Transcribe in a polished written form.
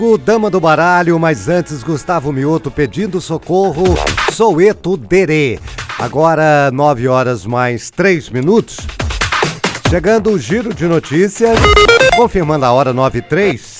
O Dama do Baralho, mas antes Gustavo Mioto pedindo socorro, Soweto Derê. Agora 9 horas mais 3 minutos. Chegando o giro de notícias, confirmando a hora 9:03.